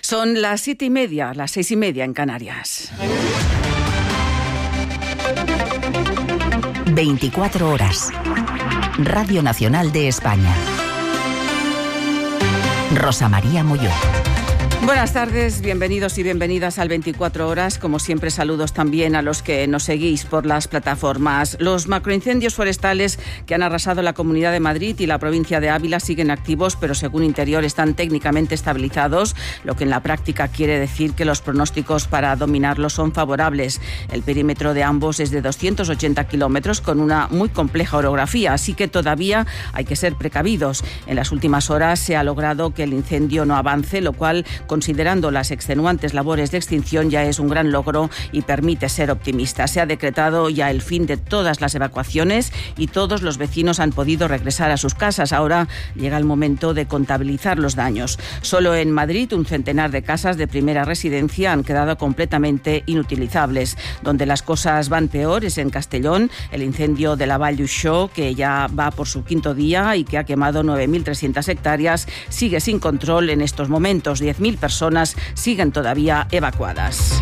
Son las 7:30, las 6:30 en Canarias. 24 horas. Radio Nacional de España. Rosa María Molló. Buenas tardes, bienvenidos y bienvenidas al 24 horas. Como siempre, saludos también a los que nos seguís por las plataformas. Los macroincendios forestales que han arrasado la Comunidad de Madrid y la provincia de Ávila siguen activos, pero según Interior están técnicamente estabilizados, lo que en la práctica quiere decir que los pronósticos para dominarlos son favorables. El perímetro de ambos es de 280 kilómetros con una muy compleja orografía, así que todavía hay que ser precavidos. En las últimas horas se ha logrado que el incendio no avance, lo cual, considerando las extenuantes labores de extinción, ya es un gran logro y permite ser optimista. Se ha decretado ya el fin de todas las evacuaciones y todos los vecinos han podido regresar a sus casas. Ahora llega el momento de contabilizar los daños. Solo en Madrid, un centenar de casas de primera residencia han quedado completamente inutilizables. Donde las cosas van peor es en Castellón. El incendio de la Vall d'Uixó, que ya va por su quinto día y que ha quemado 9.300 hectáreas, sigue sin control en estos momentos. 10.000 personas siguen todavía evacuadas.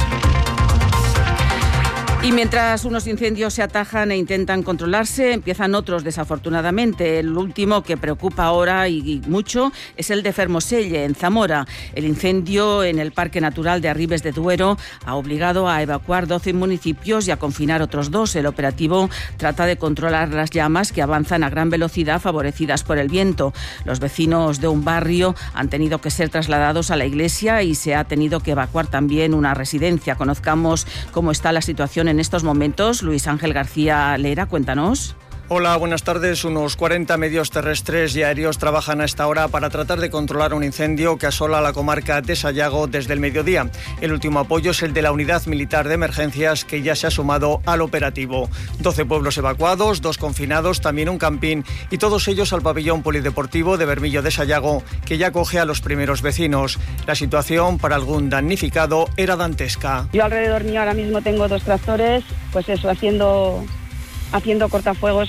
Y mientras unos incendios se atajan e intentan controlarse, empiezan otros desafortunadamente. El último que preocupa ahora y mucho es el de Fermoselle, en Zamora. El incendio en el Parque Natural de Arribes de Duero ha obligado a evacuar 12 municipios y a confinar otros 2. El operativo trata de controlar las llamas que avanzan a gran velocidad, favorecidas por el viento. Los vecinos de un barrio han tenido que ser trasladados a la iglesia y se ha tenido que evacuar también una residencia. Conozcamos cómo está la situación en estos momentos. Luis Ángel García Lera, cuéntanos. Hola, buenas tardes. Unos 40 medios terrestres y aéreos trabajan a esta hora para tratar de controlar un incendio que asola la comarca de Sayago desde el mediodía. El último apoyo es el de la Unidad Militar de Emergencias, que ya se ha sumado al operativo. 12 pueblos evacuados, 2 confinados, también un camping, y todos ellos al pabellón polideportivo de Bermillo de Sayago, que ya acoge a los primeros vecinos. La situación para algún damnificado era dantesca. Yo alrededor mío ahora mismo tengo 2 tractores, pues eso, haciendo cortafuegos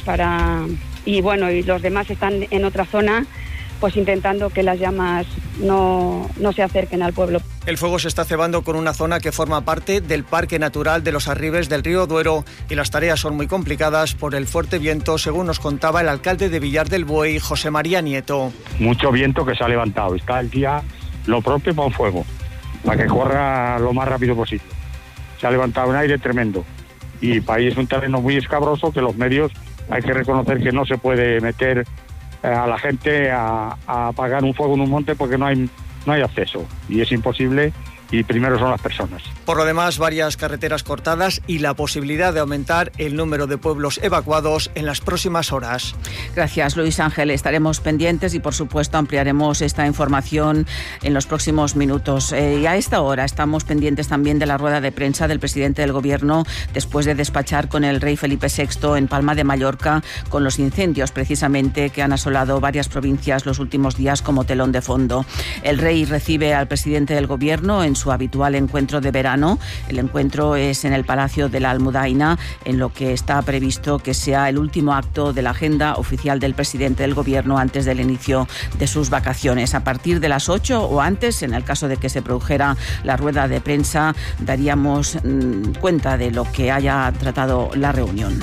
y los demás están en otra zona, pues intentando que las llamas no se acerquen al pueblo. El fuego se está cebando con una zona que forma parte del Parque Natural de los Arribes del río Duero, y las tareas son muy complicadas por el fuerte viento, según nos contaba el alcalde de Villar del Buey, José María Nieto. Mucho viento que se ha levantado, está el día lo propio para un fuego, para que corra lo más rápido posible. Se ha levantado un aire tremendo. Y para ahí es un terreno muy escabroso que los medios hay que reconocer que no se puede meter a la gente a apagar un fuego en un monte porque no hay acceso y es imposible. Y primero son las personas. Por lo demás, varias carreteras cortadas y la posibilidad de aumentar el número de pueblos evacuados en las próximas horas. Gracias, Luis Ángel. Estaremos pendientes y, por supuesto, ampliaremos esta información en los próximos minutos. Y a esta hora estamos pendientes también de la rueda de prensa del presidente del Gobierno después de despachar con el rey Felipe VI en Palma de Mallorca, con los incendios precisamente que han asolado varias provincias los últimos días como telón de fondo. El rey recibe al presidente del Gobierno en su habitual encuentro de verano. El encuentro es en el Palacio de la Almudaina, en lo que está previsto que sea el último acto de la agenda oficial del presidente del Gobierno antes del inicio de sus vacaciones. A partir de las 8 o antes, en el caso de que se produjera la rueda de prensa, daríamos cuenta de lo que haya tratado la reunión.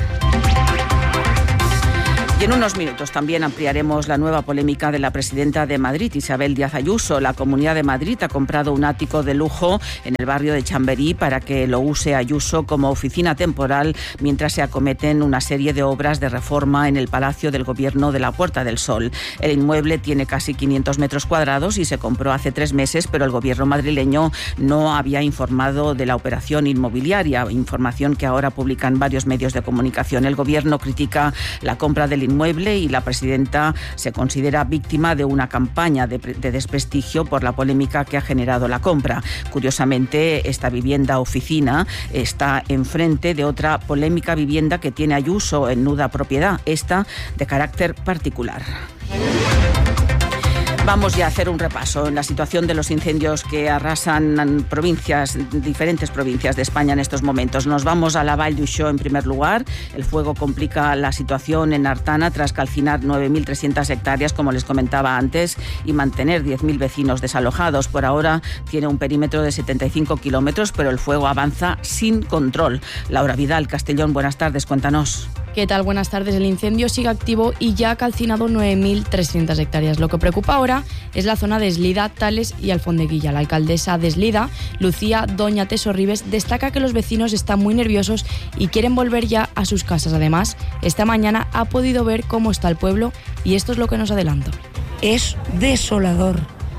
Y en unos minutos también ampliaremos la nueva polémica de la presidenta de Madrid, Isabel Díaz Ayuso. La Comunidad de Madrid ha comprado un ático de lujo en el barrio de Chamberí para que lo use Ayuso como oficina temporal mientras se acometen una serie de obras de reforma en el Palacio del Gobierno de la Puerta del Sol. El inmueble tiene casi 500 metros cuadrados y se compró hace 3 meses, pero el Gobierno madrileño no había informado de la operación inmobiliaria, información que ahora publican varios medios de comunicación. El Gobierno critica la compra del inmueble y la presidenta se considera víctima de una campaña de desprestigio por la polémica que ha generado la compra. Curiosamente, esta vivienda oficina está enfrente de otra polémica vivienda que tiene Ayuso en nuda propiedad, esta de carácter particular. Vamos ya a hacer un repaso en la situación de los incendios que arrasan diferentes provincias de España en estos momentos. Nos vamos a la Vall d'Uixó en primer lugar. El fuego complica la situación en Artana tras calcinar 9.300 hectáreas, como les comentaba antes, y mantener 10.000 vecinos desalojados. Por ahora tiene un perímetro de 75 kilómetros, pero el fuego avanza sin control. Laura Vidal, Castellón, buenas tardes, cuéntanos. ¿Qué tal? Buenas tardes. El incendio sigue activo y ya ha calcinado 9.300 hectáreas. Lo que preocupa ahora es la zona de Eslida, Tales y Alfondeguilla. La alcaldesa de Eslida, Lucía Doñate Sorribes, destaca que los vecinos están muy nerviosos y quieren volver ya a sus casas. Además, esta mañana ha podido ver cómo está el pueblo y esto es lo que nos adelanta. Es desolador.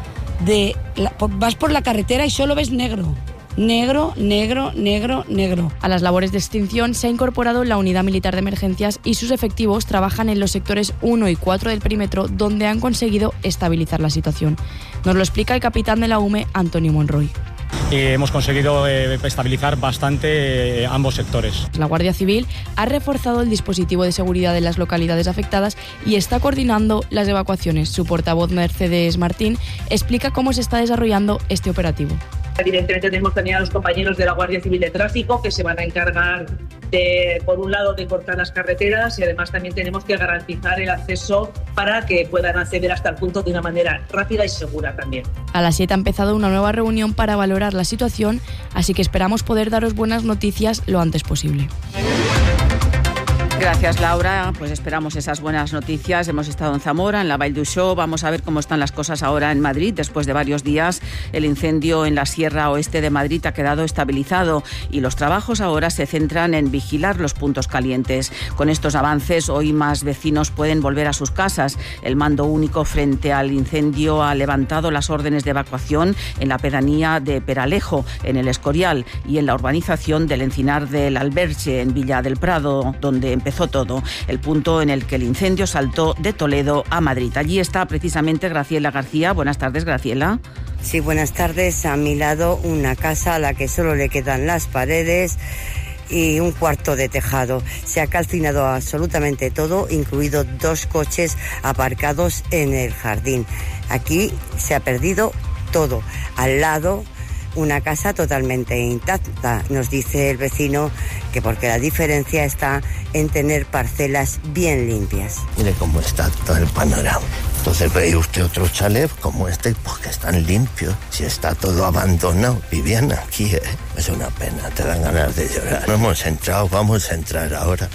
Vas por la carretera y solo ves negro. Negro, negro, negro, negro. A las labores de extinción se ha incorporado la Unidad Militar de Emergencias y sus efectivos trabajan en los sectores 1 y 4 del perímetro, donde han conseguido estabilizar la situación. Nos lo explica el capitán de la UME, Antonio Monroy. Hemos conseguido estabilizar bastante ambos sectores. La Guardia Civil ha reforzado el dispositivo de seguridad en las localidades afectadas y está coordinando las evacuaciones. Su portavoz, Mercedes Martín, explica cómo se está desarrollando este operativo. Evidentemente tenemos también a los compañeros de la Guardia Civil de Tráfico que se van a encargar de, por un lado, de cortar las carreteras y además también tenemos que garantizar el acceso para que puedan acceder hasta el punto de una manera rápida y segura también. A las 7 ha empezado una nueva reunión para valorar la situación, así que esperamos poder daros buenas noticias lo antes posible. Gracias, Laura. Pues esperamos esas buenas noticias. Hemos estado en Zamora, en la Vall d'Uixó. Vamos a ver cómo están las cosas ahora en Madrid. Después de varios días, el incendio en la Sierra Oeste de Madrid ha quedado estabilizado y los trabajos ahora se centran en vigilar los puntos calientes. Con estos avances, hoy más vecinos pueden volver a sus casas. El mando único frente al incendio ha levantado las órdenes de evacuación en la pedanía de Peralejo, en el Escorial, y en la urbanización del Encinar del Alberche, en Villa del Prado, donde empezó todo, el punto en el que el incendio saltó de Toledo a Madrid. Allí está precisamente Graciela García. Buenas tardes, Graciela. Sí, buenas tardes. A mi lado una casa a la que solo le quedan las paredes y un cuarto de tejado. Se ha calcinado absolutamente todo, incluido 2 coches aparcados en el jardín. Aquí se ha perdido todo. Al lado, una casa totalmente intacta. Nos dice el vecino que porque la diferencia está en tener parcelas bien limpias. Mire cómo está todo el panorama. Entonces ve usted otro chalet como este, porque están limpios. Si está todo abandonado, vivían aquí, Es una pena, te dan ganas de llorar. No hemos entrado, vamos a entrar ahora,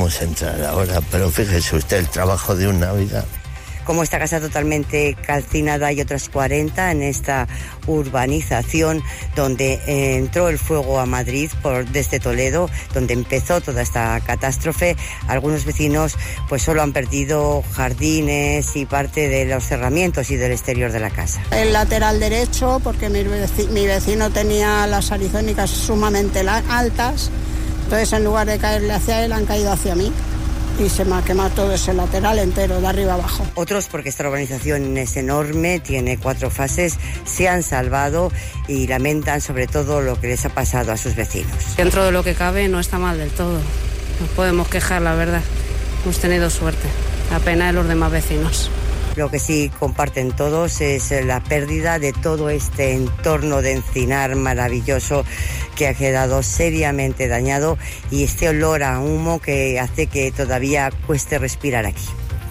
pero fíjese usted el trabajo de una vida. Como esta casa totalmente calcinada, hay otras 40 en esta urbanización donde entró el fuego a Madrid desde Toledo, donde empezó toda esta catástrofe. Algunos vecinos pues solo han perdido jardines y parte de los cerramientos y del exterior de la casa. El lateral derecho, porque mi vecino tenía las arizónicas sumamente altas, entonces en lugar de caerle hacia él han caído hacia mí. Y se me ha quemado todo ese lateral entero, de arriba abajo. Otros, porque esta urbanización es enorme, tiene 4 fases, se han salvado y lamentan sobre todo lo que les ha pasado a sus vecinos. Dentro de lo que cabe no está mal del todo. Nos podemos quejar, la verdad. Hemos tenido suerte. La pena de los demás vecinos. Lo que sí comparten todos es la pérdida de todo este entorno de encinar maravilloso que ha quedado seriamente dañado y este olor a humo que hace que todavía cueste respirar aquí.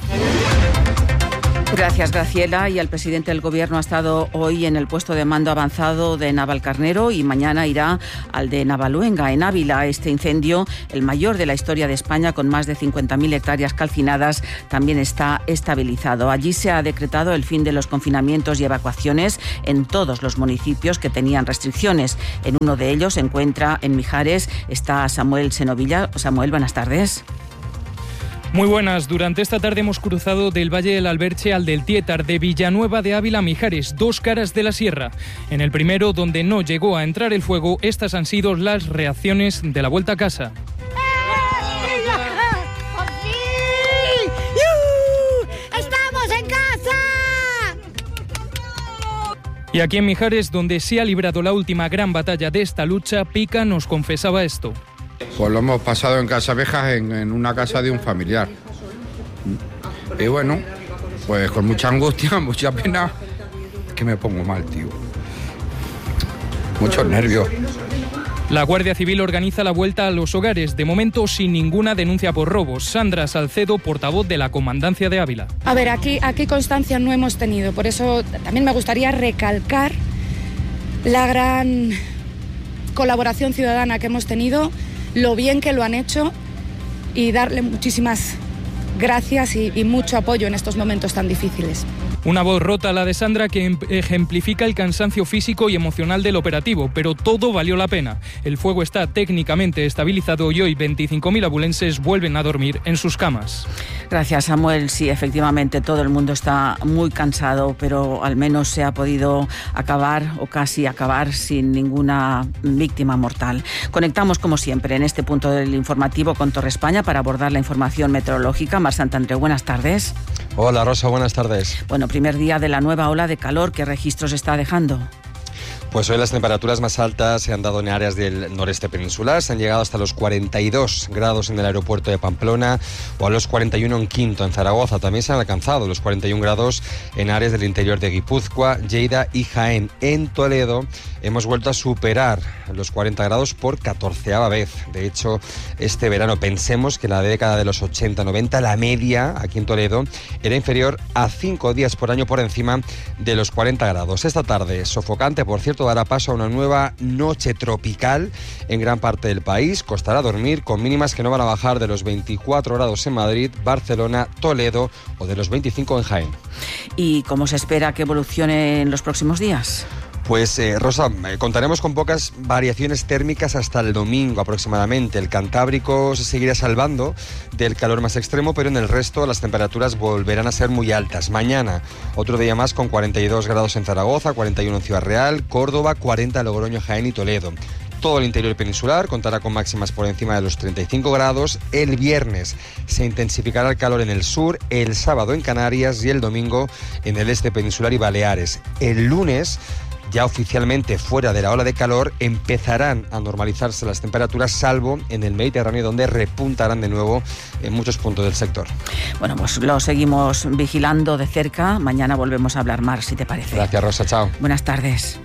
Gracias, Graciela. Y el presidente del Gobierno ha estado hoy en el puesto de mando avanzado de Navalcarnero y mañana irá al de Navaluenga, en Ávila. Este incendio, el mayor de la historia de España, con más de 50.000 hectáreas calcinadas, también está estabilizado. Allí se ha decretado el fin de los confinamientos y evacuaciones en todos los municipios que tenían restricciones. En uno de ellos se encuentra, en Mijares, está Samuel Senovilla. Samuel, buenas tardes. Muy buenas. Durante esta tarde hemos cruzado del Valle del Alberche al del Tietar, de Villanueva de Ávila a Mijares, 2 caras de la sierra. En el primero, donde no llegó a entrar el fuego, estas han sido las reacciones de la vuelta a casa. ¡Estamos en casa! Y aquí en Mijares, donde se ha librado la última gran batalla de esta lucha, Pica nos confesaba esto. Pues lo hemos pasado en Casabrejas, en una casa de un familiar. Y bueno, Pues con mucha angustia, mucha pena, que me pongo mal, tío. Muchos nervios. La Guardia Civil organiza la vuelta a los hogares, de momento sin ninguna denuncia por robos. Sandra Salcedo, portavoz de la Comandancia de Ávila. A ver, aquí constancia no hemos tenido, por eso también me gustaría recalcar la gran colaboración ciudadana que hemos tenido, lo bien que lo han hecho y darle muchísimas gracias y mucho apoyo en estos momentos tan difíciles. Una voz rota, la de Sandra, que ejemplifica el cansancio físico y emocional del operativo, pero todo valió la pena. El fuego está técnicamente estabilizado y hoy 25.000 abulenses vuelven a dormir en sus camas. Gracias, Samuel. Sí, efectivamente, todo el mundo está muy cansado, pero al menos se ha podido acabar o casi acabar sin ninguna víctima mortal. Conectamos, como siempre, en este punto del informativo con Torre España para abordar la información meteorológica. Mar Santandreu, buenas tardes. Hola, Rosa, buenas tardes. Bueno, primer día de la nueva ola de calor. ¿Qué registros está dejando? Pues hoy las temperaturas más altas se han dado en áreas del noreste peninsular. Se han llegado hasta los 42 grados en el aeropuerto de Pamplona o a los 41 en Quinto, en Zaragoza. También se han alcanzado los 41 grados en áreas del interior de Guipúzcoa, Lleida y Jaén. En Toledo hemos vuelto a superar los 40 grados por 14ª vez. De hecho, este verano, pensemos que en la década de los 80-90 la media aquí en Toledo era inferior a 5 días por año por encima de los 40 grados. Esta tarde, sofocante, por cierto, dará paso a una nueva noche tropical en gran parte del país. Costará dormir con mínimas que no van a bajar de los 24 grados en Madrid, Barcelona, Toledo o de los 25 en Jaén. ¿Y cómo se espera que evolucione en los próximos días? Pues, Rosa, contaremos con pocas variaciones térmicas hasta el domingo aproximadamente. El Cantábrico se seguirá salvando del calor más extremo, pero en el resto las temperaturas volverán a ser muy altas. Mañana, otro día más con 42 grados en Zaragoza, 41 en Ciudad Real, Córdoba, 40 en Logroño, Jaén y Toledo. Todo el interior peninsular contará con máximas por encima de los 35 grados. El viernes se intensificará el calor en el sur, el sábado en Canarias y el domingo en el este peninsular y Baleares. El lunes, ya oficialmente fuera de la ola de calor, empezarán a normalizarse las temperaturas, salvo en el Mediterráneo, donde repuntarán de nuevo en muchos puntos del sector. Bueno, pues lo seguimos vigilando de cerca. Mañana volvemos a hablar más, si te parece. Gracias, Rosa. Chao. Buenas tardes.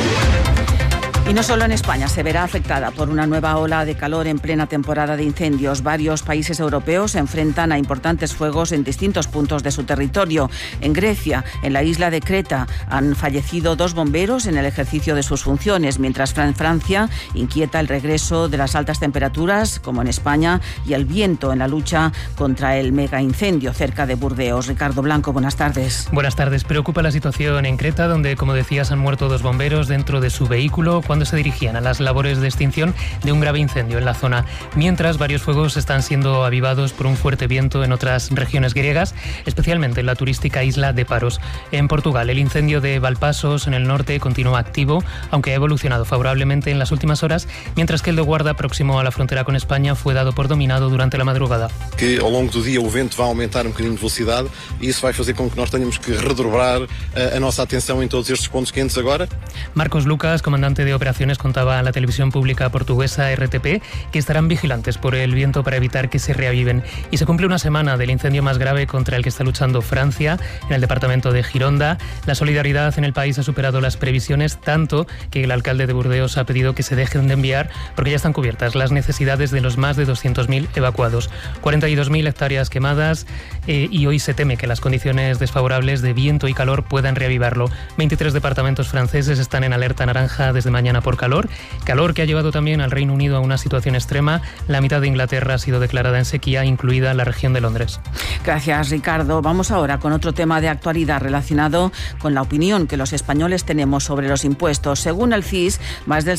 Y no solo en España se verá afectada por una nueva ola de calor en plena temporada de incendios. Varios países europeos se enfrentan a importantes fuegos en distintos puntos de su territorio. En Grecia, en la isla de Creta, han fallecido 2 bomberos en el ejercicio de sus funciones, mientras en Francia inquieta el regreso de las altas temperaturas, como en España, y el viento en la lucha contra el mega incendio cerca de Burdeos. Ricardo Blanco, buenas tardes. Buenas tardes. Preocupa la situación en Creta, donde, como decías, han muerto 2 bomberos dentro de su vehículo cuando se dirigían a las labores de extinción de un grave incendio en la zona, mientras varios fuegos están siendo avivados por un fuerte viento en otras regiones griegas, especialmente en la turística isla de Paros. En Portugal, el incendio de Valpasos, en el norte, continúa activo, aunque ha evolucionado favorablemente en las últimas horas, mientras que el de Guarda, próximo a la frontera con España, fue dado por dominado durante la madrugada. Que ao longo do dia o vento vai aumentar bocadinho de velocidade e isso vai fazer com que nós tenhamos que redobrar a nossa atenção em todos estes pontos quentes agora. Marcos Lucas, comandante de operaciones, contaba a la televisión pública portuguesa RTP que estarán vigilantes por el viento para evitar que se reaviven. Y se cumple una semana del incendio más grave contra el que está luchando Francia en el departamento de Gironda. La solidaridad en el país ha superado las previsiones, tanto que el alcalde de Burdeos ha pedido que se dejen de enviar porque ya están cubiertas las necesidades de los más de 200.000 evacuados. 42.000 hectáreas quemadas y hoy se teme que las condiciones desfavorables de viento y calor puedan reavivarlo. 23 departamentos franceses están en alerta naranja desde mañana por calor que ha llevado también al Reino Unido a una situación extrema. La mitad de Inglaterra ha sido declarada en sequía, incluida la región de Londres. Gracias, Ricardo. Vamos ahora con otro tema de actualidad relacionado con la opinión que los españoles tenemos sobre los impuestos. Según el CIS, más del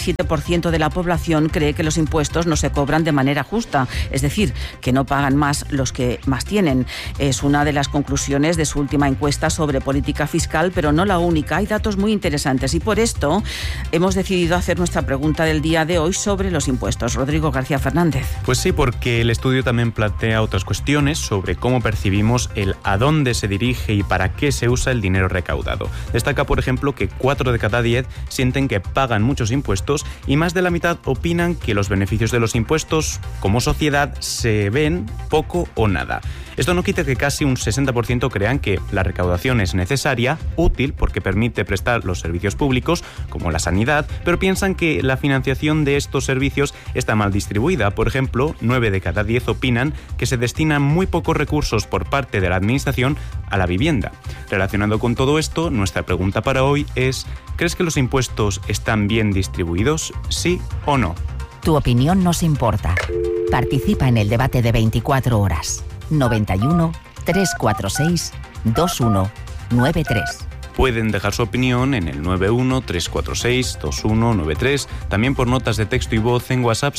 77% de la población cree que los impuestos no se cobran de manera justa, es decir, que no pagan más los que más tienen. Es una de las conclusiones de su última encuesta sobre política fiscal, pero no la única. Hay datos muy interesantes y por esto hemos hemos decidido hacer nuestra pregunta del día de hoy sobre los impuestos. Rodrigo García Fernández. Pues sí, porque el estudio también plantea otras cuestiones sobre cómo percibimos el a dónde se dirige y para qué se usa el dinero recaudado. Destaca, por ejemplo, que 4 de cada 10 sienten que pagan muchos impuestos y más de la mitad opinan que los beneficios de los impuestos como sociedad se ven poco o nada. Esto no quita que casi un 60% crean que la recaudación es necesaria, útil porque permite prestar los servicios públicos, como la sanidad, pero piensan que la financiación de estos servicios está mal distribuida. Por ejemplo, 9 de cada 10 opinan que se destinan muy pocos recursos por parte de la administración a la vivienda. Relacionado con todo esto, nuestra pregunta para hoy es: ¿crees que los impuestos están bien distribuidos? ¿Sí o no? Tu opinión nos importa. Participa en el debate de 24 horas. 91 346 2193. Pueden dejar su opinión en el 91-346-2193, también por notas de texto y voz en WhatsApp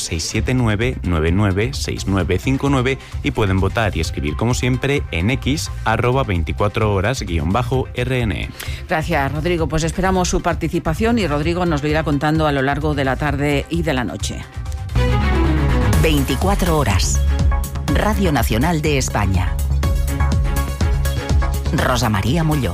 679-996959 y pueden votar y escribir como siempre en X @24horas_RN. Gracias, Rodrigo. Pues esperamos su participación y Rodrigo nos lo irá contando a lo largo de la tarde y de la noche. 24 horas. Radio Nacional de España. Rosa María Molló.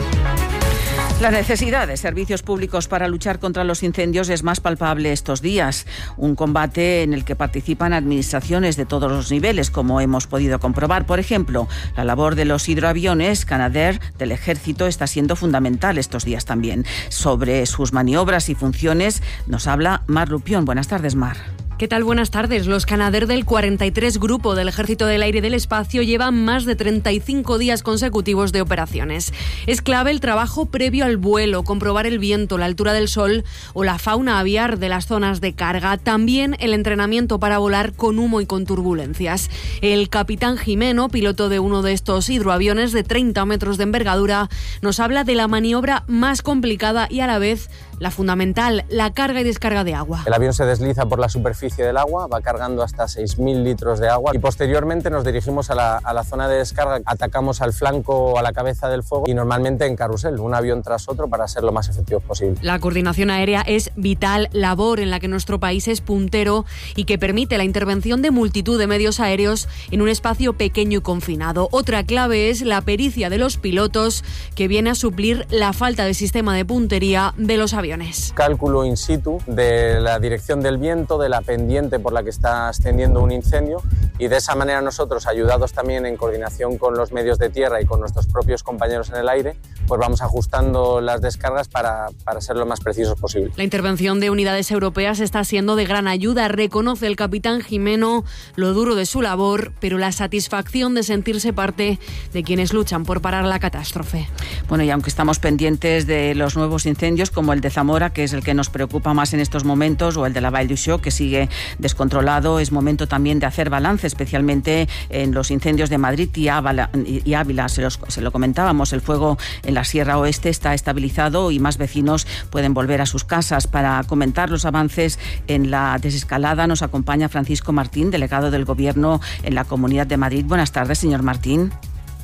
La necesidad de servicios públicos para luchar contra los incendios es más palpable estos días. Un combate en el que participan administraciones de todos los niveles, como hemos podido comprobar. Por ejemplo, la labor de los hidroaviones Canadair del Ejército está siendo fundamental estos días también. Sobre sus maniobras y funciones nos habla Mar Lupión. Buenas tardes, Mar. ¿Qué tal? Buenas tardes. Los Canadair del 43 Grupo del Ejército del Aire y del Espacio llevan más de 35 días consecutivos de operaciones. Es clave el trabajo previo al vuelo, comprobar el viento, la altura del sol o la fauna aviar de las zonas de carga. También el entrenamiento para volar con humo y con turbulencias. El capitán Jimeno, piloto de uno de estos hidroaviones de 30 metros de envergadura, nos habla de la maniobra más complicada y a la vez la fundamental, la carga y descarga de agua. El avión se desliza por la superficie del agua, va cargando hasta 6.000 litros de agua y posteriormente nos dirigimos a la zona de descarga, atacamos al flanco o a la cabeza del fuego y normalmente en carrusel, un avión tras otro para ser lo más efectivos posible. La coordinación aérea es vital, labor en la que nuestro país es puntero y que permite la intervención de multitud de medios aéreos en un espacio pequeño y confinado. Otra clave es la pericia de los pilotos, que viene a suplir la falta de sistema de puntería de los aviones. Cálculo in situ de la dirección del viento, de la pendiente por la que está ascendiendo un incendio y de esa manera nosotros, ayudados también en coordinación con los medios de tierra y con nuestros propios compañeros en el aire, pues vamos ajustando las descargas para ser lo más precisos posible. La intervención de unidades europeas está siendo de gran ayuda, reconoce el capitán Jimeno lo duro de su labor, pero la satisfacción de sentirse parte de quienes luchan por parar la catástrofe. Bueno, y aunque estamos pendientes de los nuevos incendios, como el de Zamora, que es el que nos preocupa más en estos momentos, o el de la Vall d'Uixó, que sigue descontrolado, es momento también de hacer balance, especialmente en los incendios de Madrid y Ávila. Se lo comentábamos, el fuego en la Sierra Oeste está estabilizado y más vecinos pueden volver a sus casas. Para comentar los avances en la desescalada nos acompaña Francisco Martín, delegado del Gobierno en la Comunidad de Madrid. Buenas tardes, señor Martín.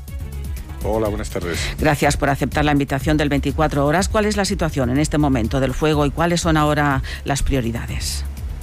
Hola, buenas tardes. Gracias por aceptar la invitación del 24 horas. ¿Cuál es la situación en este momento del fuego y cuáles son ahora las prioridades?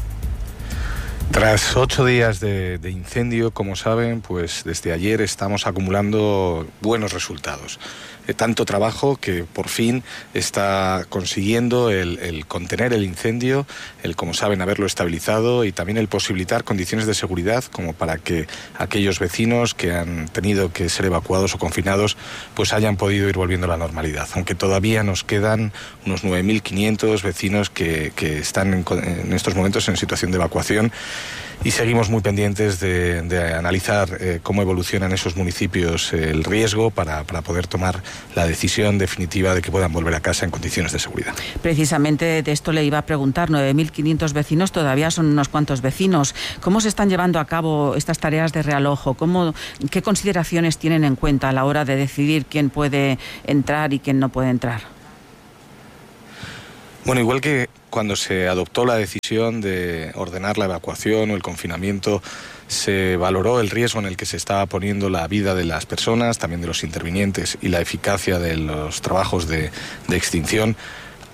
Tras 8 días de incendio, como saben, pues desde ayer estamos acumulando buenos resultados. Tanto trabajo que por fin está consiguiendo el contener el incendio, el, como saben, haberlo estabilizado y también el posibilitar condiciones de seguridad como para que aquellos vecinos que han tenido que ser evacuados o confinados pues hayan podido ir volviendo a la normalidad, aunque todavía nos quedan unos 9.500 vecinos que están en estos momentos en situación de evacuación. Y seguimos muy pendientes de analizar cómo evolucionan esos municipios el riesgo para poder tomar la decisión definitiva de que puedan volver a casa en condiciones de seguridad. Precisamente de esto le iba a preguntar. 9.500 vecinos, todavía son unos cuantos vecinos. ¿Cómo se están llevando a cabo estas tareas de realojo? ¿Qué consideraciones tienen en cuenta a la hora de decidir quién puede entrar y quién no puede entrar? Bueno, igual que cuando se adoptó la decisión de ordenar la evacuación o el confinamiento, se valoró el riesgo en el que se estaba poniendo la vida de las personas, también de los intervinientes y la eficacia de los trabajos de extinción.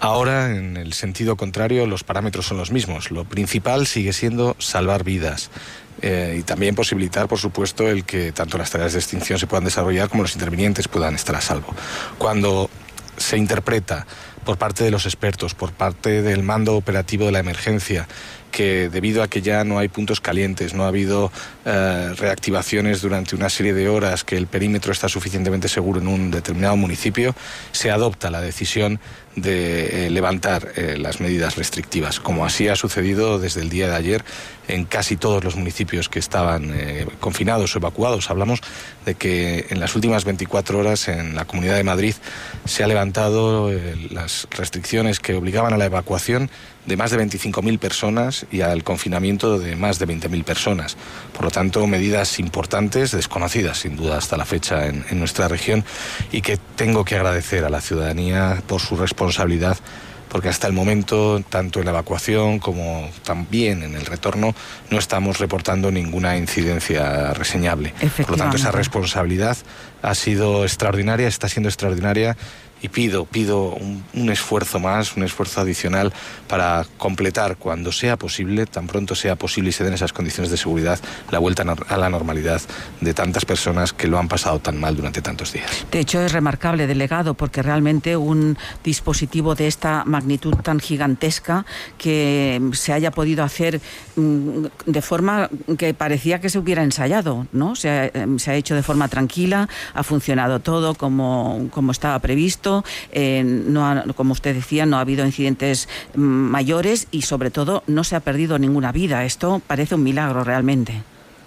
Ahora, en el sentido contrario, los parámetros son los mismos. Lo principal sigue siendo salvar vidas. Y también posibilitar, por supuesto, el que tanto las tareas de extinción se puedan desarrollar como los intervinientes puedan estar a salvo. Cuando se interpreta por parte de los expertos, por parte del mando operativo de la emergencia, que debido a que ya no hay puntos calientes, no ha habido reactivaciones durante una serie de horas, que el perímetro está suficientemente seguro en un determinado municipio, se adopta la decisión de levantar las medidas restrictivas, como así ha sucedido desde el día de ayer en casi todos los municipios que estaban confinados o evacuados. Hablamos de que en las últimas 24 horas en la Comunidad de Madrid se ha levantado las restricciones que obligaban a la evacuación de más de 25.000 personas y al confinamiento de más de 20.000 personas. Por lo tanto, medidas importantes, desconocidas sin duda hasta la fecha en nuestra región, y que tengo que agradecer a la ciudadanía por su responsabilidad, porque hasta el momento, tanto en la evacuación como también en el retorno, no estamos reportando ninguna incidencia reseñable. Por lo tanto, esa responsabilidad ha sido extraordinaria, está siendo extraordinaria, y pido un esfuerzo más, un esfuerzo adicional para completar cuando sea posible, tan pronto sea posible y se den esas condiciones de seguridad, la vuelta a la normalidad de tantas personas que lo han pasado tan mal durante tantos días. De hecho, es remarcable, delegado, porque realmente un dispositivo de esta magnitud tan gigantesca que se haya podido hacer de forma que parecía que se hubiera ensayado, ¿no? Se ha hecho de forma tranquila, ha funcionado todo como estaba previsto. Como usted decía, no ha habido incidentes mayores y sobre todo no se ha perdido ninguna vida. Esto parece un milagro realmente.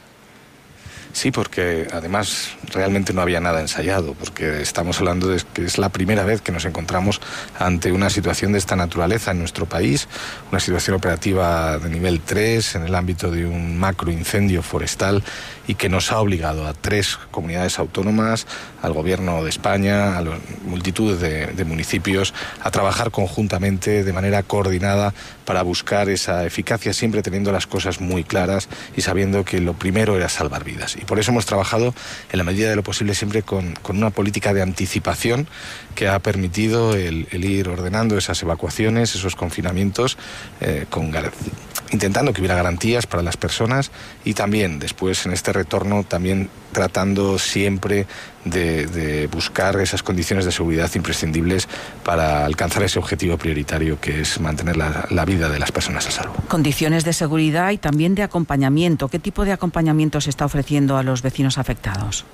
Sí, porque además realmente no había nada ensayado, porque estamos hablando de que es la primera vez que nos encontramos ante una situación de esta naturaleza en nuestro país, una situación operativa de nivel 3 en el ámbito de un macroincendio forestal, y que nos ha obligado a 3 comunidades autónomas, al Gobierno de España, a la multitud de municipios, a trabajar conjuntamente de manera coordinada para buscar esa eficacia, siempre teniendo las cosas muy claras y sabiendo que lo primero era salvar vidas. Y por eso hemos trabajado en la medida de lo posible siempre con una política de anticipación que ha permitido el ir ordenando esas evacuaciones, esos confinamientos, intentando que hubiera garantías para las personas, y también después en este retorno también tratando siempre de buscar esas condiciones de seguridad imprescindibles para alcanzar ese objetivo prioritario que es mantener la vida de las personas a salvo. Condiciones de seguridad y también de acompañamiento. ¿Qué tipo de acompañamiento se está ofreciendo a los vecinos afectados?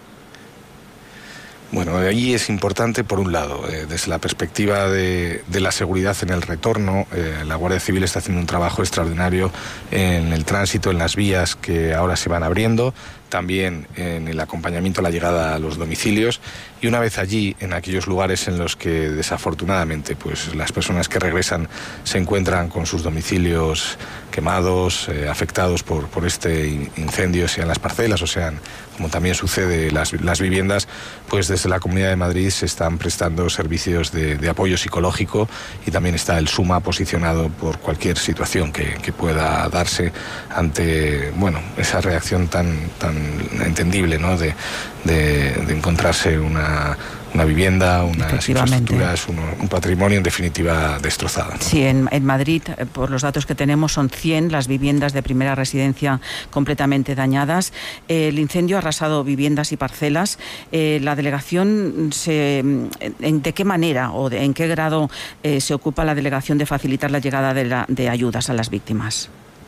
Bueno, ahí es importante, por un lado, desde la perspectiva de la seguridad en el retorno, la Guardia Civil está haciendo un trabajo extraordinario en el tránsito, en las vías que ahora se van abriendo, también en el acompañamiento a la llegada a los domicilios, y una vez allí, en aquellos lugares en los que desafortunadamente pues las personas que regresan se encuentran con sus domicilios quemados, afectados por este incendio, sean las parcelas o sean, como también sucede, las viviendas, pues desde la Comunidad de Madrid se están prestando servicios de apoyo psicológico, y también está el SUMA posicionado por cualquier situación que pueda darse ante, bueno, esa reacción tan entendible, ¿no? de encontrarse una vivienda, unas infraestructuras, un patrimonio en definitiva destrozado, ¿no? Sí, en Madrid, por los datos que tenemos, son 100 las viviendas de primera residencia completamente dañadas. El incendio ha arrasado viviendas y parcelas. La delegación, ¿de qué manera o en qué grado se ocupa la delegación de facilitar la llegada de ayudas a las víctimas?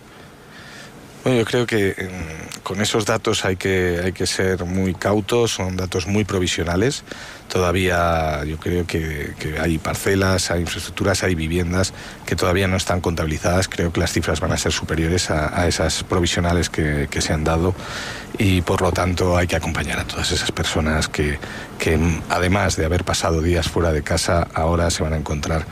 Bueno, yo creo que con esos datos hay que ser muy cautos, son datos muy provisionales. Todavía yo creo que hay parcelas, hay infraestructuras, hay viviendas que todavía no están contabilizadas. Creo que las cifras van a ser superiores a esas provisionales que se han dado, y por lo tanto hay que acompañar a todas esas personas que además de haber pasado días fuera de casa, ahora se van a encontrar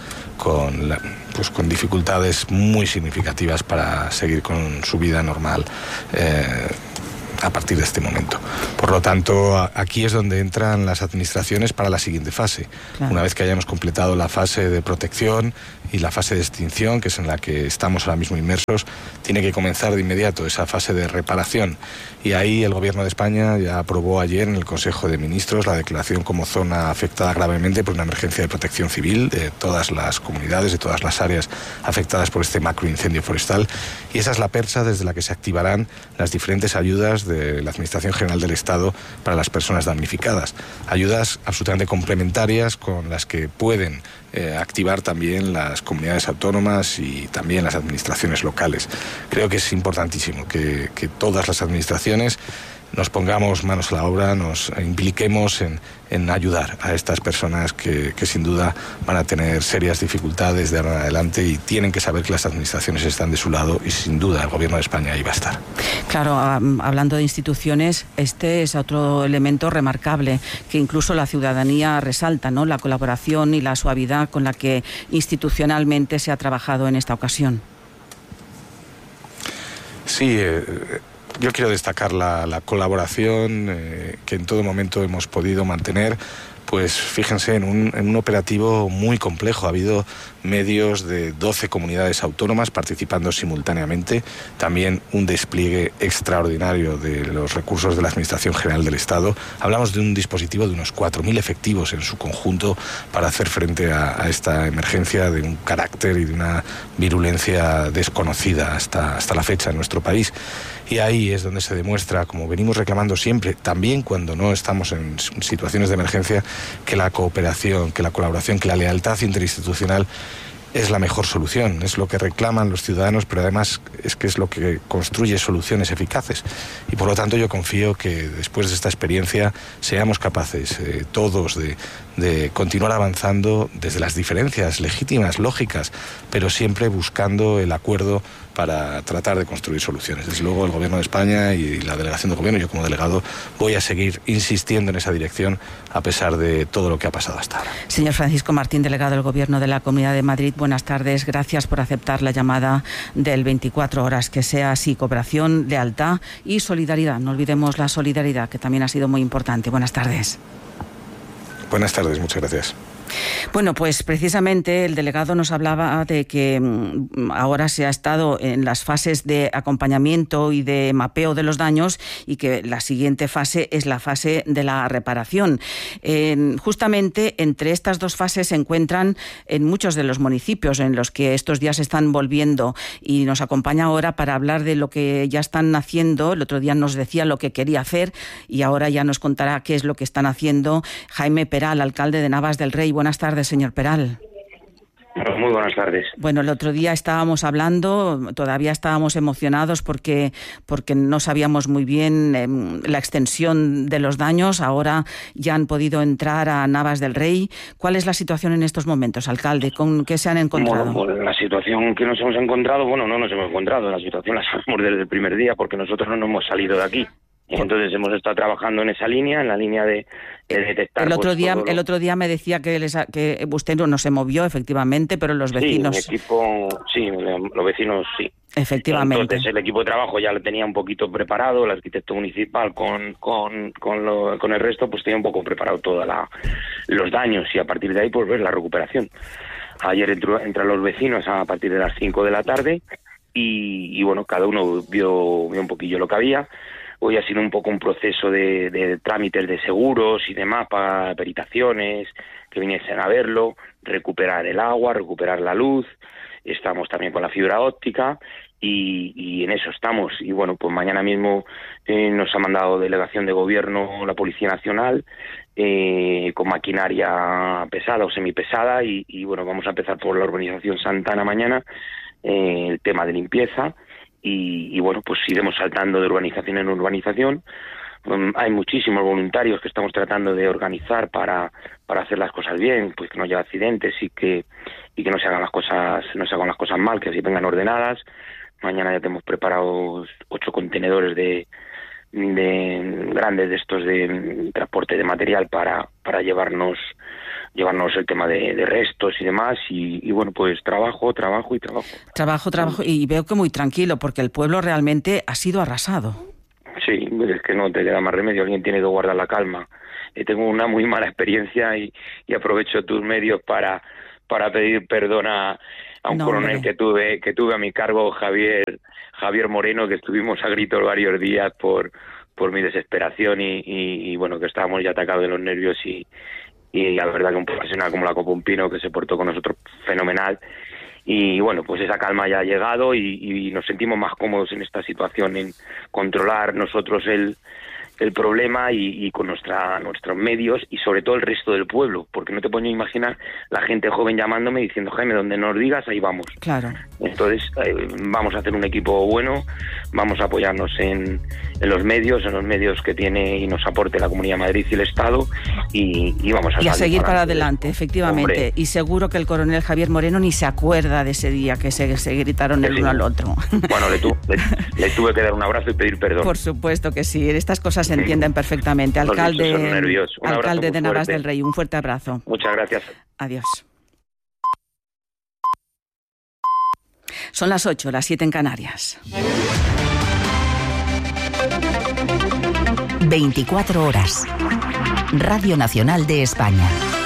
con dificultades muy significativas para seguir con su vida normal. a partir de este momento. Por lo tanto, aquí es donde entran las administraciones para la siguiente fase. Claro. Una vez que hayamos completado la fase de protección y la fase de extinción, que es en la que estamos ahora mismo inmersos, tiene que comenzar de inmediato esa fase de reparación. Y ahí el Gobierno de España ya aprobó ayer en el Consejo de Ministros la declaración como zona afectada gravemente por una emergencia de protección civil de todas las comunidades, de todas las áreas afectadas por este macroincendio forestal. Y esa es la percha desde la que se activarán las diferentes ayudas de la Administración General del Estado para las personas damnificadas. Ayudas absolutamente complementarias con las que pueden activar también las comunidades autónomas y también las administraciones locales. Creo que es importantísimo que todas las administraciones nos pongamos manos a la obra, nos impliquemos en ayudar a estas personas que sin duda van a tener serias dificultades de ahora en adelante y tienen que saber que las administraciones están de su lado y sin duda el Gobierno de España ahí va a estar. Claro, hablando de instituciones, este es otro elemento remarcable que incluso la ciudadanía resalta, ¿no? La colaboración y la suavidad con la que institucionalmente se ha trabajado en esta ocasión. Sí, yo quiero destacar la colaboración que en todo momento hemos podido mantener. Pues fíjense, en un operativo muy complejo. Ha habido medios de 12 comunidades autónomas participando simultáneamente. También un despliegue extraordinario de los recursos de la Administración General del Estado. Hablamos de un dispositivo de unos 4.000 efectivos en su conjunto para hacer frente a esta emergencia de un carácter y de una virulencia desconocida hasta la fecha en nuestro país. Y ahí es donde se demuestra, como venimos reclamando siempre, también cuando no estamos en situaciones de emergencia, que la cooperación, que la colaboración, que la lealtad interinstitucional es la mejor solución, es lo que reclaman los ciudadanos, pero además es que es lo que construye soluciones eficaces. Y por lo tanto yo confío que después de esta experiencia seamos capaces todos de continuar avanzando desde las diferencias legítimas, lógicas, pero siempre buscando el acuerdo para tratar de construir soluciones. Desde luego el Gobierno de España y la delegación del Gobierno, yo como delegado, voy a seguir insistiendo en esa dirección a pesar de todo lo que ha pasado hasta ahora. Señor Francisco Martín, delegado del Gobierno de la Comunidad de Madrid, buenas tardes. Gracias por aceptar la llamada del 24 horas. Que sea así, cooperación, lealtad y solidaridad. No olvidemos la solidaridad, que también ha sido muy importante. Buenas tardes. Buenas tardes, muchas gracias. Bueno, pues precisamente el delegado nos hablaba de que ahora se ha estado en las fases de acompañamiento y de mapeo de los daños y que la siguiente fase es la fase de la reparación. Justamente entre estas dos fases se encuentran en muchos de los municipios en los que estos días están volviendo y nos acompaña ahora para hablar de lo que ya están haciendo. El otro día nos decía lo que quería hacer y ahora ya nos contará qué es lo que están haciendo Jaime Peral, alcalde de Navas del Rey. Buenas tardes, señor Peral. Muy buenas tardes. Bueno, el otro día estábamos hablando, todavía estábamos emocionados porque no sabíamos muy bien la extensión de los daños. Ahora ya han podido entrar a Navas del Rey. ¿Cuál es la situación en estos momentos, alcalde? ¿Con qué se han encontrado? Bueno, pues la situación que nos hemos encontrado, no nos hemos encontrado. La situación la sabemos desde el primer día porque nosotros no nos hemos salido de aquí. Entonces hemos estado trabajando en esa línea, en la línea de detectar... El otro día me decía que usted no se movió, efectivamente, pero los vecinos... Sí, los vecinos sí. Efectivamente. Entonces el equipo de trabajo ya lo tenía un poquito preparado, el arquitecto municipal con el resto pues tenía un poco preparado todos los daños y a partir de ahí pues ver la recuperación. Ayer entraron los vecinos a partir de las 5 de la tarde y bueno, cada uno vio un poquillo lo que había. Hoy ha sido un poco un proceso de trámites de seguros y demás para peritaciones, que viniesen a verlo, recuperar el agua, recuperar la luz. Estamos también con la fibra óptica y en eso estamos. Y bueno, pues mañana mismo nos ha mandado delegación de gobierno la Policía Nacional con maquinaria pesada o semipesada y bueno, vamos a empezar por la urbanización Santana mañana, el tema de limpieza. Y bueno, pues iremos saltando de urbanización en urbanización. Hay muchísimos voluntarios que estamos tratando de organizar para hacer las cosas bien, pues que no haya accidentes y que no se hagan las cosas mal, que así vengan ordenadas. Mañana ya tenemos preparados 8 contenedores de grandes de estos de transporte de material para llevarnos el tema de restos y demás y bueno, pues trabajo y veo que muy tranquilo porque el pueblo realmente ha sido arrasado. Sí, es que no te queda más remedio, alguien tiene que guardar la calma. Tengo una muy mala experiencia y aprovecho tus medios para pedir perdón a un coronel que tuve a mi cargo, Javier Moreno, que estuvimos a gritos varios días por mi desesperación y bueno, que estábamos ya atacados de los nervios y la verdad que un profesional como la Copa Un Pino, que se portó con nosotros fenomenal. Y bueno, pues esa calma ya ha llegado y nos sentimos más cómodos en esta situación, en controlar nosotros el problema y con nuestros medios y sobre todo el resto del pueblo, porque no te puedo imaginar la gente joven llamándome diciendo, Jaime, donde nos digas, ahí vamos. Claro. Entonces vamos a hacer un equipo bueno, vamos a apoyarnos en los medios que tiene y nos aporte la Comunidad de Madrid y el Estado y vamos a seguir para adelante, efectivamente. Hombre. Y seguro que el coronel Javier Moreno ni se acuerda de ese día que se gritaron el uno al otro. Bueno, le tuve que dar un abrazo y pedir perdón. Por supuesto que sí, estas cosas se entienden perfectamente. Alcalde de Navas del Rey, un fuerte abrazo. Muchas gracias. Adiós. Son las 8, las 7 en Canarias. 24 horas. Radio Nacional de España.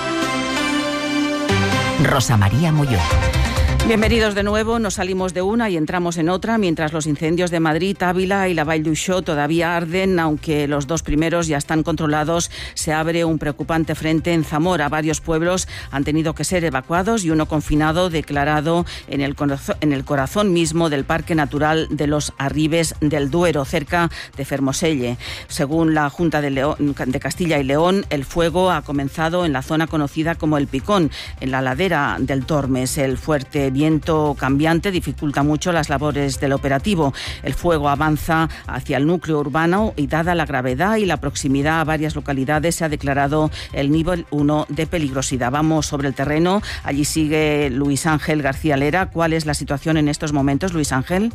Rosa María Molló. Bienvenidos de nuevo, nos salimos de una y entramos en otra, mientras los incendios de Madrid, Ávila y la Vall d'Uixó todavía arden, aunque los dos primeros ya están controlados. Se abre un preocupante frente en Zamora. Varios pueblos han tenido que ser evacuados y uno confinado declarado en el corazón mismo del Parque Natural de los Arribes del Duero, cerca de Fermoselle. Según la Junta de Castilla y León, el fuego ha comenzado en la zona conocida como El Picón, en la ladera del Tormes. El fuerte viento cambiante dificulta mucho las labores del operativo. El fuego avanza hacia el núcleo urbano y, dada la gravedad y la proximidad a varias localidades, se ha declarado el nivel 1 de peligrosidad. Vamos sobre el terreno. Allí sigue Luis Ángel García Lera. ¿Cuál es la situación en estos momentos, Luis Ángel?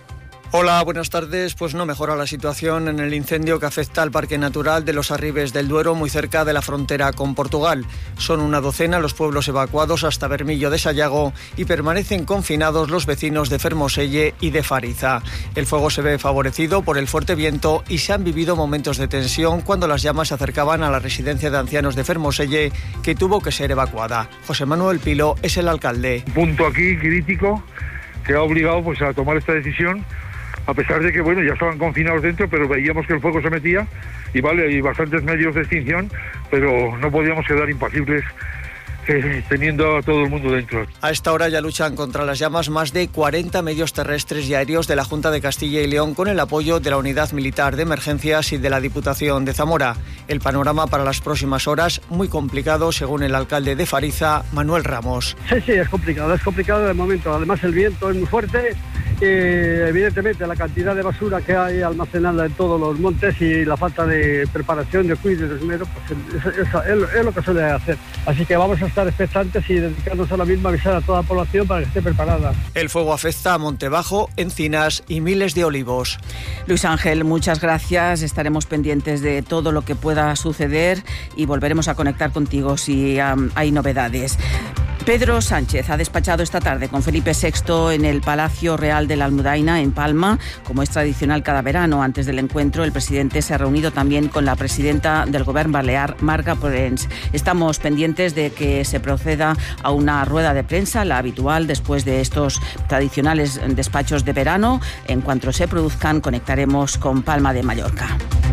Hola, buenas tardes. Pues no mejora la situación en el incendio que afecta al Parque Natural de los Arribes del Duero, muy cerca de la frontera con Portugal. Son una docena los pueblos evacuados hasta Bermillo de Sayago y permanecen confinados los vecinos de Fermoselle y de Fariza. El fuego se ve favorecido por el fuerte viento y se han vivido momentos de tensión cuando las llamas se acercaban a la residencia de ancianos de Fermoselle, que tuvo que ser evacuada. José Manuel Pilo es el alcalde. Punto aquí crítico que ha obligado pues a tomar esta decisión, a pesar de que bueno, ya estaban confinados dentro, pero veíamos que el fuego se metía y vale, hay bastantes medios de extinción, pero no podíamos quedar impasibles teniendo a todo el mundo dentro. A esta hora ya luchan contra las llamas más de 40 medios terrestres y aéreos de la Junta de Castilla y León, con el apoyo de la Unidad Militar de Emergencias y de la Diputación de Zamora. El panorama para las próximas horas muy complicado, según el alcalde de Fariza, Manuel Ramos. Sí, es complicado de momento. Además el viento es muy fuerte y evidentemente la cantidad de basura que hay almacenada en todos los montes y la falta de preparación, de cuidado y de esmero, pues es lo que suele hacer. Así que vamos a estar expectantes y dedicarnos ahora mismo a avisar a toda la población para que esté preparada. El fuego afecta a Montebajo, Encinas y miles de olivos. Luis Ángel, muchas gracias. Estaremos pendientes de todo lo que pueda suceder y volveremos a conectar contigo si hay novedades. Pedro Sánchez ha despachado esta tarde con Felipe VI en el Palacio Real de la Almudaina, en Palma, como es tradicional cada verano. Antes del encuentro, el presidente se ha reunido también con la presidenta del Govern Balear, Marga Porens. Estamos pendientes de que se proceda a una rueda de prensa, la habitual, después de estos tradicionales despachos de verano. En cuanto se produzcan, conectaremos con Palma de Mallorca.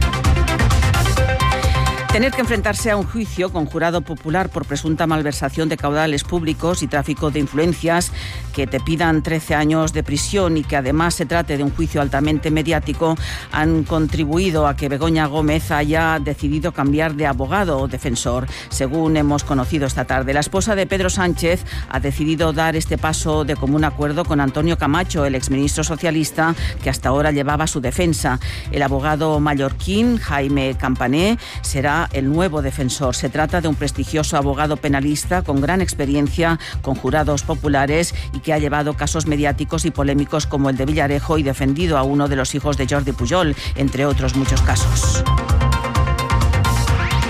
Tener que enfrentarse a un juicio con jurado popular por presunta malversación de caudales públicos y tráfico de influencias, que te pidan 13 años de prisión y que además se trate de un juicio altamente mediático, han contribuido a que Begoña Gómez haya decidido cambiar de abogado o defensor. Según hemos conocido esta tarde, la esposa de Pedro Sánchez ha decidido dar este paso de común acuerdo con Antonio Camacho, el exministro socialista, que hasta ahora llevaba su defensa. El abogado mallorquín, Jaime Campané, será el nuevo defensor. Se trata de un prestigioso abogado penalista con gran experiencia con jurados populares y que ha llevado casos mediáticos y polémicos como el de Villarejo y defendido a uno de los hijos de Jordi Pujol, entre otros muchos casos.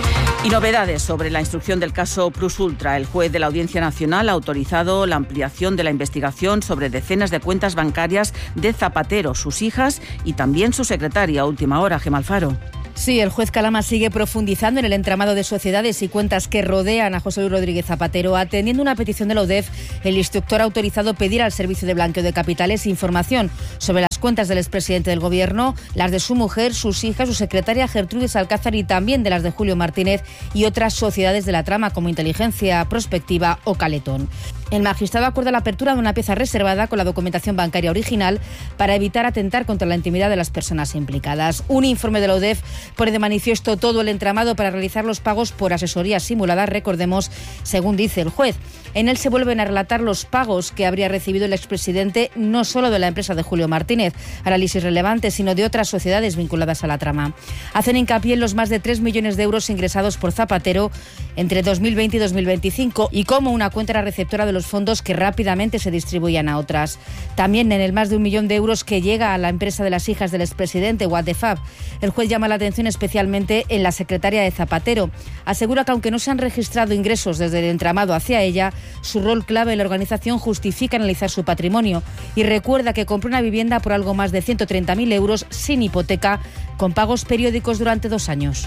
Y novedades sobre la instrucción del caso Plus Ultra. El juez de la Audiencia Nacional ha autorizado la ampliación de la investigación sobre decenas de cuentas bancarias de Zapatero, sus hijas y también su secretaria. Última hora, Gemma Alfaro. Sí, el juez Calama sigue profundizando en el entramado de sociedades y cuentas que rodean a José Luis Rodríguez Zapatero. Atendiendo una petición de la UDEF, el instructor ha autorizado pedir al Servicio de Blanqueo de Capitales información sobre las cuentas del expresidente del Gobierno, las de su mujer, sus hijas, su secretaria Gertrudis Alcázar y también de las de Julio Martínez y otras sociedades de la trama como Inteligencia Prospectiva o Caletón. El magistrado acuerda la apertura de una pieza reservada con la documentación bancaria original para evitar atentar contra la intimidad de las personas implicadas. Un informe de la UDEF pone de manifiesto todo el entramado para realizar los pagos por asesorías simuladas, recordemos, según dice el juez. En él se vuelven a relatar los pagos que habría recibido el expresidente, no solo de la empresa de Julio Martínez, análisis relevante, sino de otras sociedades vinculadas a la trama. Hacen hincapié en los más de 3 millones de euros ingresados por Zapatero entre 2020 y 2025 y cómo una cuenta era receptora de los fondos que rápidamente se distribuían a otras. También en el más de 1 millón de euros que llega a la empresa de las hijas del expresidente, What the Fab. El juez llama la atención especialmente en la secretaria de Zapatero. Asegura que aunque no se han registrado ingresos desde el entramado hacia ella, su rol clave en la organización justifica analizar su patrimonio y recuerda que compró una vivienda por algo más de 130.000 euros sin hipoteca, con pagos periódicos durante 2 años.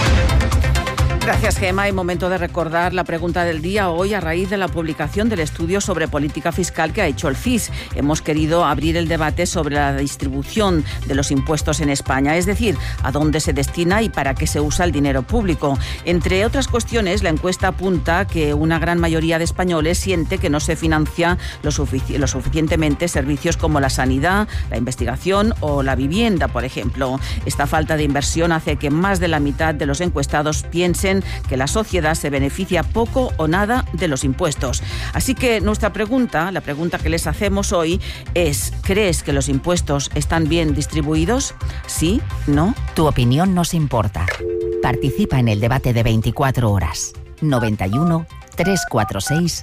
Gracias, Gemma. Y momento de recordar la pregunta del día hoy a raíz de la publicación del estudio sobre política fiscal que ha hecho el CIS. Hemos querido abrir el debate sobre la distribución de los impuestos en España, es decir, a dónde se destina y para qué se usa el dinero público. Entre otras cuestiones, la encuesta apunta que una gran mayoría de españoles siente que no se financia lo suficientemente servicios como la sanidad, la investigación o la vivienda, por ejemplo. Esta falta de inversión hace que más de la mitad de los encuestados piensen que la sociedad se beneficia poco o nada de los impuestos. Así que nuestra pregunta, la pregunta que les hacemos hoy es: ¿crees que los impuestos están bien distribuidos? ¿Sí? ¿No? Tu opinión nos importa. Participa en el debate de 24 horas. 91 346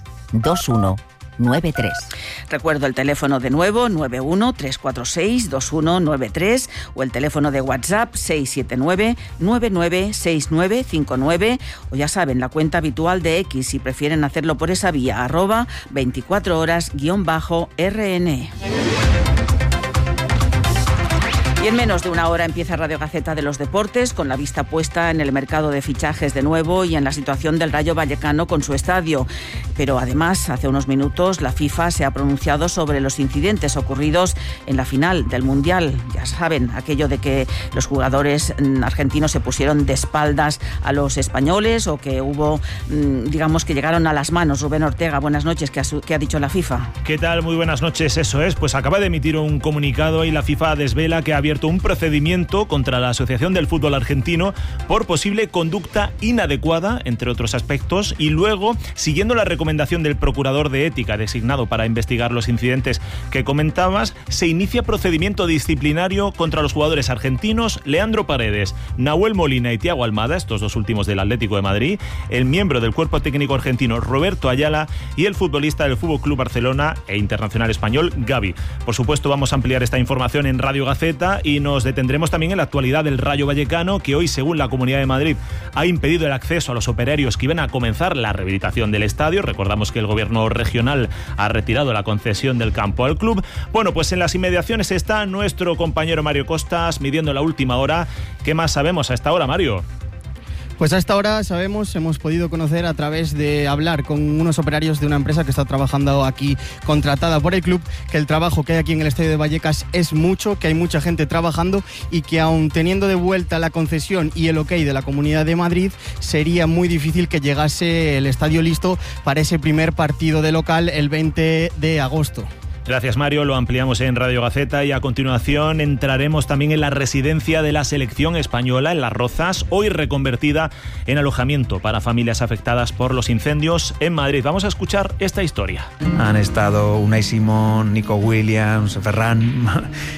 2193. Recuerdo el teléfono de nuevo, 91 346 2193 o el teléfono de WhatsApp 679 996959 o ya saben, la cuenta habitual de X si prefieren hacerlo por esa vía, @24horas_RN. Y en menos de una hora empieza Radio Gaceta de los Deportes, con la vista puesta en el mercado de fichajes de nuevo y en la situación del Rayo Vallecano con su estadio. Pero además, hace unos minutos, la FIFA se ha pronunciado sobre los incidentes ocurridos en la final del Mundial. Ya saben, aquello de que los jugadores argentinos se pusieron de espaldas a los españoles o que hubo, digamos, que llegaron a las manos. Rubén Ortega, buenas noches. ¿Qué ha dicho la FIFA? ¿Qué tal? Muy buenas noches. Eso es, pues acaba de emitir un comunicado y la FIFA desvela que ha abierto un procedimiento contra la Asociación del Fútbol Argentino por posible conducta inadecuada, entre otros aspectos, y luego, siguiendo la recomendación del procurador de ética designado para investigar los incidentes que comentabas, se inicia procedimiento disciplinario contra los jugadores argentinos Leandro Paredes, Nahuel Molina y Thiago Almada, estos dos últimos del Atlético de Madrid, el miembro del cuerpo técnico argentino Roberto Ayala y el futbolista del Fútbol Club Barcelona e internacional español Gavi. Por supuesto, vamos a ampliar esta información en Radio Gaceta y nos detendremos también en la actualidad del Rayo Vallecano, que hoy, según la Comunidad de Madrid, ha impedido el acceso a los operarios que iban a comenzar la rehabilitación del estadio. Recordamos que el gobierno regional ha retirado la concesión del campo al club. Bueno, pues en las inmediaciones está nuestro compañero Mario Costas midiendo la última hora. ¿Qué más sabemos a esta hora, Mario? Pues a esta hora hemos podido conocer a través de hablar con unos operarios de una empresa que está trabajando aquí, contratada por el club, que el trabajo que hay aquí en el estadio de Vallecas es mucho, que hay mucha gente trabajando y que aun teniendo de vuelta la concesión y el ok de la Comunidad de Madrid, sería muy difícil que llegase el estadio listo para ese primer partido de local el 20 de agosto. Gracias, Mario. Lo ampliamos en Radio Gaceta y a continuación entraremos también en la residencia de la selección española en Las Rozas, hoy reconvertida en alojamiento para familias afectadas por los incendios en Madrid. Vamos a escuchar esta historia. Han estado Unai Simón, Nico Williams, Ferran,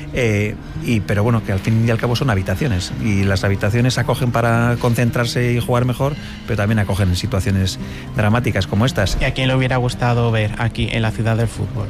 pero bueno, que al fin y al cabo son habitaciones y las habitaciones acogen para concentrarse y jugar mejor, pero también acogen en situaciones dramáticas como estas. ¿Y a quién le hubiera gustado ver aquí en la ciudad del fútbol?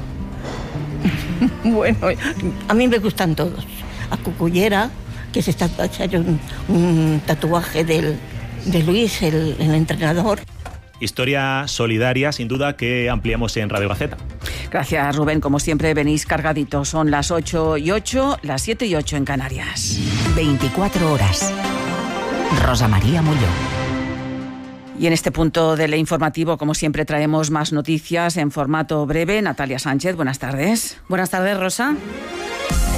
Bueno, a mí me gustan todos. A Cucullera, que se está haciendo un tatuaje del de Luis, el entrenador. Historia solidaria, sin duda, que ampliamos en Radio Gaceta. Gracias, Rubén. Como siempre, venís cargaditos. Son las 8:08, las 7:08 en Canarias. 24 horas. Rosa María Molló. Y en este punto del informativo, como siempre, traemos más noticias en formato breve. Natalia Sánchez, buenas tardes. Buenas tardes, Rosa.